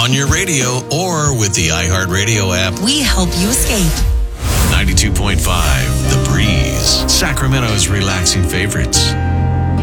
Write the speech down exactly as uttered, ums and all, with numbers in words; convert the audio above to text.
on your radio, or with the iHeartRadio app. We help you escape. ninety-two point five The Breeze, Sacramento's relaxing favorites.